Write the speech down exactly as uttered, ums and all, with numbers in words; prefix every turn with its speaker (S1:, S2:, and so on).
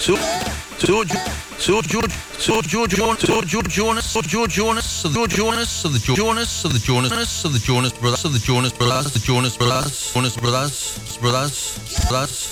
S1: so so so George so George Jonas so George Jonas so George Jonas so the Jonas so the Jonas so the Jonas so the Jonas brothers so the Jonas brothers the Jonas brothers Jonas brothers brothers brothers